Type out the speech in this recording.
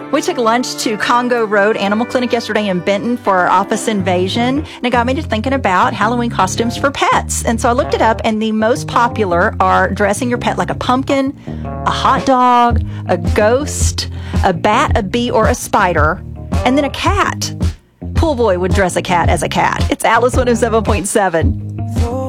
We took lunch to Congo Road Animal Clinic yesterday in Benton for our office invasion, and it got me to thinking about Halloween costumes for pets. And so I looked it up, and the most popular are dressing your pet like a pumpkin, a hot dog, a ghost, a bat, a bee, or a spider, and then a cat. Pool Boy would dress a cat as a cat. It's Alice 107.7.